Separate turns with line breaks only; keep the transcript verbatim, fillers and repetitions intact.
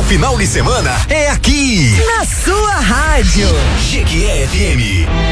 final de semana é aqui.
Na sua rádio.
Jequié F M.